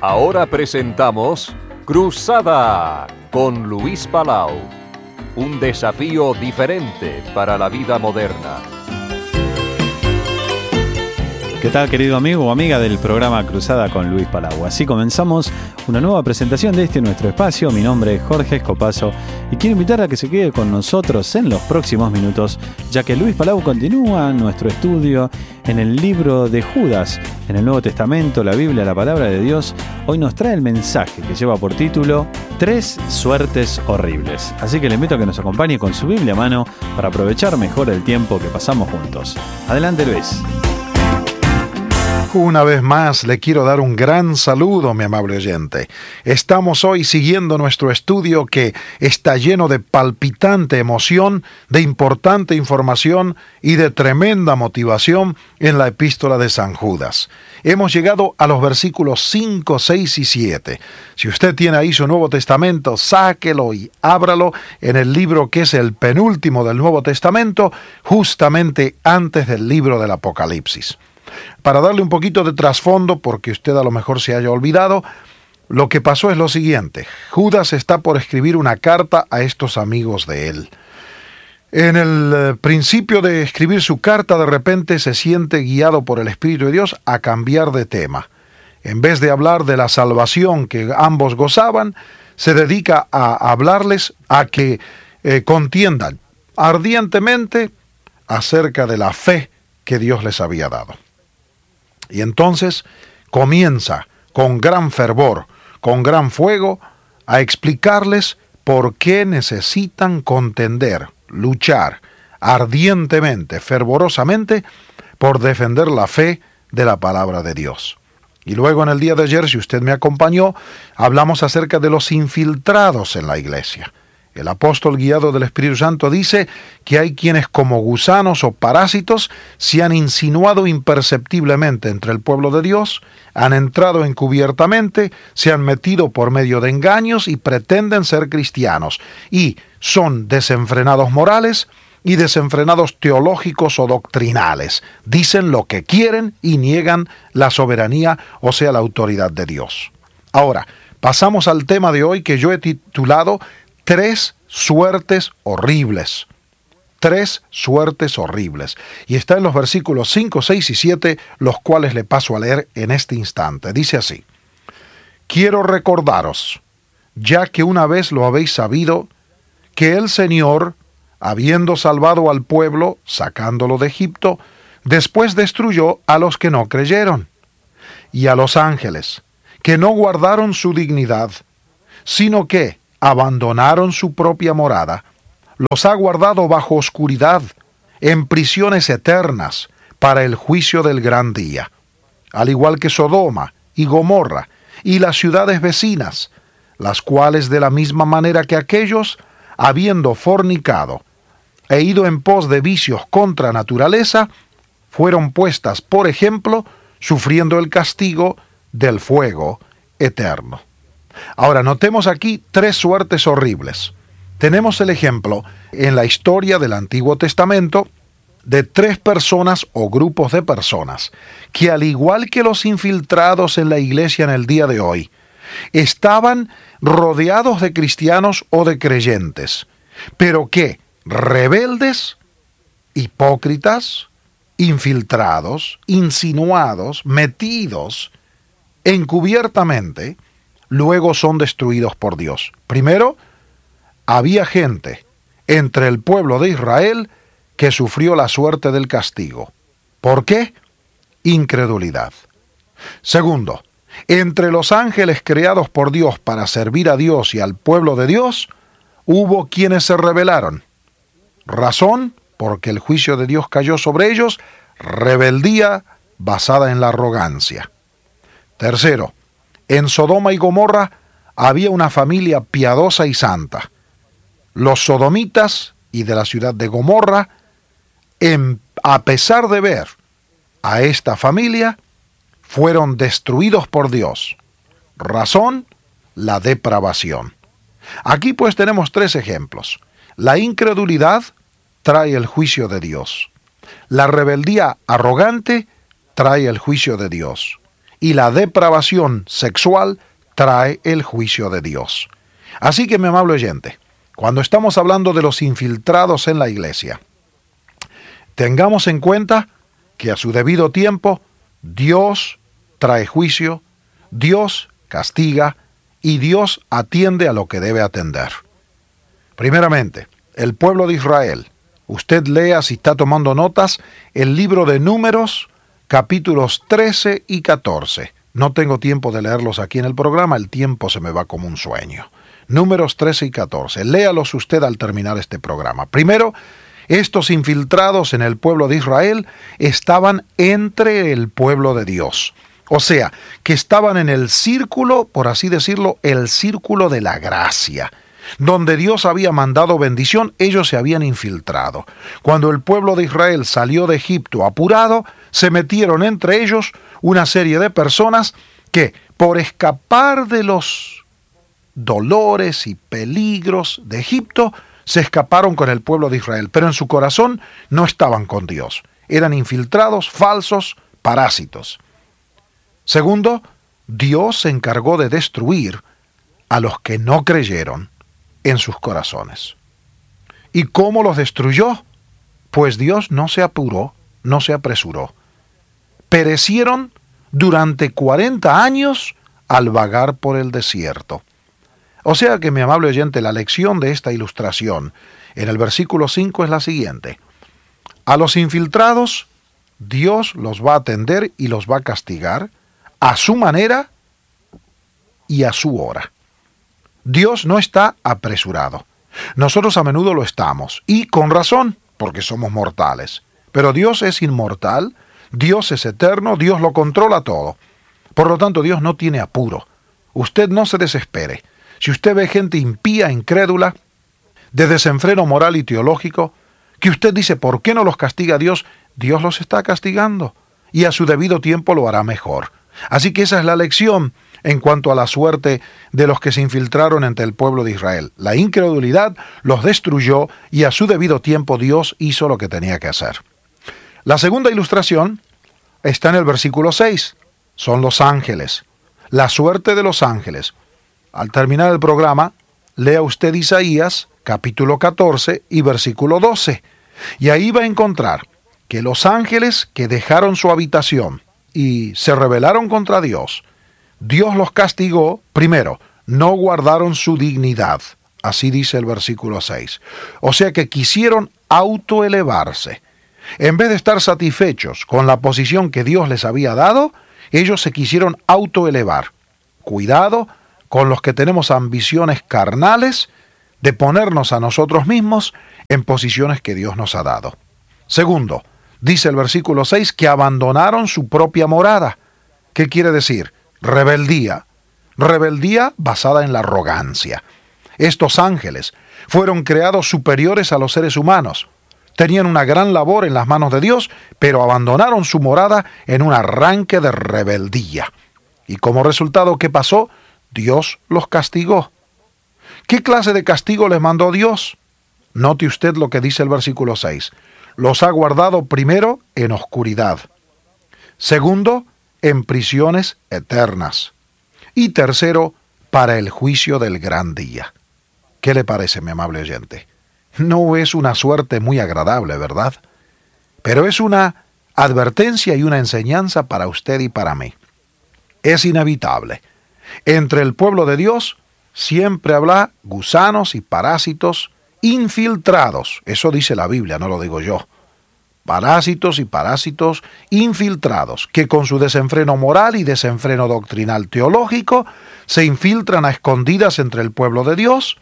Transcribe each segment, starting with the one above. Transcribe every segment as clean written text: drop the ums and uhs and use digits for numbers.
Ahora presentamos Cruzada con Luis Palau. Un desafío diferente para la vida moderna. ¿Qué tal, querido amigo o amiga del programa Cruzada con Luis Palau? Así comenzamos una nueva presentación de nuestro espacio. Mi nombre es Jorge Escopazo y quiero invitar a que se quede con nosotros en los próximos minutos, ya que Luis Palau continúa nuestro estudio en el libro de Judas, en el Nuevo Testamento, la Biblia, la Palabra de Dios. Hoy nos trae el mensaje que lleva por título 3 suertes horribles. Así que le invito a que nos acompañe con su Biblia a mano para aprovechar mejor el tiempo que pasamos juntos. Adelante, Luis. Una vez más le quiero dar un gran saludo, mi amable oyente. Estamos hoy siguiendo nuestro estudio que está lleno de palpitante emoción, de importante información y de tremenda motivación en la epístola de San Judas. Hemos llegado a los versículos 5, 6 y 7. Si usted tiene ahí su Nuevo Testamento, sáquelo y ábralo en el libro que es el penúltimo del Nuevo Testamento, justamente antes del libro del Apocalipsis. Para darle un poquito de trasfondo, porque usted a lo mejor se haya olvidado, lo que pasó es lo siguiente. Judas está por escribir una carta a estos amigos de él. En el principio de escribir su carta, de repente se siente guiado por el Espíritu de Dios a cambiar de tema. En vez de hablar de la salvación que ambos gozaban, se dedica a hablarles a que contiendan ardientemente acerca de la fe que Dios les había dado. Y entonces comienza con gran fervor, con gran fuego, a explicarles por qué necesitan contender, luchar ardientemente, fervorosamente, por defender la fe de la palabra de Dios. Y luego en el día de ayer, si usted me acompañó, hablamos acerca de los infiltrados en la iglesia. El apóstol guiado del Espíritu Santo dice que hay quienes como gusanos o parásitos se han insinuado imperceptiblemente entre el pueblo de Dios, han entrado encubiertamente, se han metido por medio de engaños y pretenden ser cristianos, y son desenfrenados morales y desenfrenados teológicos o doctrinales. Dicen lo que quieren y niegan la soberanía, o sea, la autoridad de Dios. Ahora, pasamos al tema de hoy que yo he titulado 3 suertes horribles. 3 suertes horribles. Y está en los versículos 5, 6 y 7, los cuales le paso a leer en este instante. Dice así: Quiero recordaros, ya que una vez lo habéis sabido, que el Señor, habiendo salvado al pueblo, sacándolo de Egipto, después destruyó a los que no creyeron, y a los ángeles, que no guardaron su dignidad, sino que abandonaron su propia morada, los ha guardado bajo oscuridad, en prisiones eternas, para el juicio del gran día, al igual que Sodoma y Gomorra y las ciudades vecinas, las cuales de la misma manera que aquellos, habiendo fornicado e ido en pos de vicios contra naturaleza, fueron puestas por ejemplo, sufriendo el castigo del fuego eterno. Ahora, notemos aquí 3 suertes horribles. Tenemos el ejemplo en la historia del Antiguo Testamento de 3 personas o grupos de personas que, al igual que los infiltrados en la iglesia en el día de hoy, estaban rodeados de cristianos o de creyentes, pero que rebeldes, hipócritas, infiltrados, insinuados, metidos encubiertamente, luego son destruidos por Dios. Primero, había gente entre el pueblo de Israel que sufrió la suerte del castigo. ¿Por qué? Incredulidad. Segundo, entre los ángeles creados por Dios para servir a Dios y al pueblo de Dios, hubo quienes se rebelaron. Razón, porque el juicio de Dios cayó sobre ellos, rebeldía basada en la arrogancia. Tercero, en Sodoma y Gomorra había una familia piadosa y santa. Los sodomitas y de la ciudad de Gomorra, a pesar de ver a esta familia, fueron destruidos por Dios. Razón, la depravación. Aquí pues tenemos 3 ejemplos. La incredulidad trae el juicio de Dios. La rebeldía arrogante trae el juicio de Dios. y la depravación sexual trae el juicio de Dios. Así que, mi amable oyente, cuando estamos hablando de los infiltrados en la iglesia, tengamos en cuenta que a su debido tiempo Dios trae juicio, Dios castiga y Dios atiende a lo que debe atender. Primeramente, el pueblo de Israel. Usted lea, si está tomando notas, el libro de Números, capítulos 13 y 14. No tengo tiempo de leerlos aquí en el programa, el tiempo se me va como un sueño. Números 13 y 14. Léalos usted al terminar este programa. Primero, estos infiltrados en el pueblo de Israel estaban entre el pueblo de Dios. O sea, que estaban en el círculo, por así decirlo, el círculo de la gracia. Donde Dios había mandado bendición, ellos se habían infiltrado. Cuando el pueblo de Israel salió de Egipto apurado, se metieron entre ellos una serie de personas que, por escapar de los dolores y peligros de Egipto, se escaparon con el pueblo de Israel, pero en su corazón no estaban con Dios. Eran infiltrados, falsos, parásitos. Segundo, Dios se encargó de destruir a los que no creyeron en sus corazones. ¿Y cómo los destruyó? Pues Dios no se apuró, no se apresuró. Perecieron durante 40 años al vagar por el desierto. O sea que, mi amable oyente, la lección de esta ilustración en el versículo 5 es la siguiente. A los infiltrados, Dios los va a atender y los va a castigar a su manera y a su hora. Dios no está apresurado. Nosotros a menudo lo estamos, y con razón, porque somos mortales. Pero Dios es inmortal, Dios es eterno, Dios lo controla todo. Por lo tanto, Dios no tiene apuro. Usted no se desespere. Si usted ve gente impía, incrédula, de desenfreno moral y teológico, que usted dice, ¿por qué no los castiga Dios? Dios los está castigando, y a su debido tiempo lo hará mejor. Así que esa es la lección en cuanto a la suerte de los que se infiltraron entre el pueblo de Israel. La incredulidad los destruyó y a su debido tiempo Dios hizo lo que tenía que hacer. La segunda ilustración está en el versículo 6. Son los ángeles. La suerte de los ángeles. Al terminar el programa, lea usted Isaías, capítulo 14 y versículo 12. Y ahí va a encontrar que los ángeles que dejaron su habitación y se rebelaron contra Dios, Dios los castigó. Primero, no guardaron su dignidad. Así dice el versículo 6. O sea que quisieron autoelevarse. En vez de estar satisfechos con la posición que Dios les había dado, ellos se quisieron autoelevar. Cuidado con los que tenemos ambiciones carnales de ponernos a nosotros mismos en posiciones que Dios nos ha dado. Segundo, dice el versículo 6 que abandonaron su propia morada. ¿Qué quiere decir? Rebeldía. Rebeldía basada en la arrogancia. Estos ángeles fueron creados superiores a los seres humanos. Tenían una gran labor en las manos de Dios, pero abandonaron su morada en un arranque de rebeldía. Y como resultado, ¿qué pasó? Dios los castigó. ¿Qué clase de castigo les mandó Dios? Note usted lo que dice el versículo 6. Los ha guardado primero en oscuridad. Segundo, en prisiones eternas. Y tercero, para el juicio del gran día. ¿Qué le parece, mi amable oyente? No es una suerte muy agradable, ¿verdad? Pero es una advertencia y una enseñanza para usted y para mí. Es inevitable. Entre el pueblo de Dios siempre habrá gusanos y parásitos infiltrados. Eso dice la Biblia, no lo digo yo. Parásitos y parásitos infiltrados, que con su desenfreno moral y desenfreno doctrinal teológico se infiltran a escondidas entre el pueblo de Dios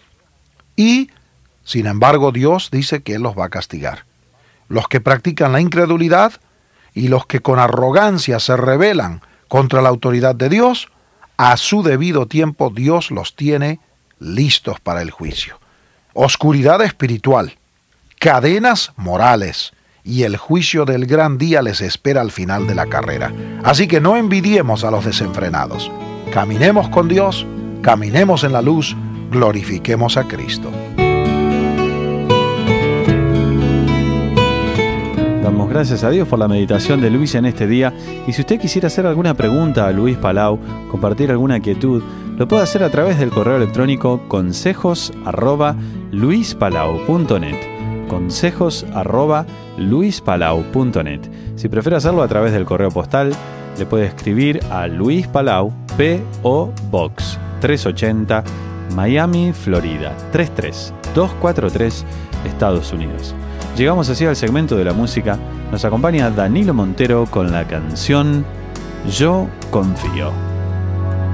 y, sin embargo, Dios dice que Él los va a castigar. Los que practican la incredulidad y los que con arrogancia se rebelan contra la autoridad de Dios, a su debido tiempo Dios los tiene listos para el juicio. Oscuridad espiritual, cadenas morales, y el juicio del gran día les espera al final de la carrera. Así que no envidiemos a los desenfrenados. Caminemos con Dios, caminemos en la luz, glorifiquemos a Cristo. Damos gracias a Dios por la meditación de Luis en este día. Y si usted quisiera hacer alguna pregunta a Luis Palau, compartir alguna quietud, lo puede hacer a través del correo electrónico consejos@luispalau.net. consejos@luispalau.net. Si prefiere hacerlo a través del correo postal, le puede escribir a Luis Palau, P.O. Box 380, Miami, Florida 33243, Estados Unidos. Llegamos así al segmento de la música. Nos acompaña Danilo Montero con la canción Yo Confío.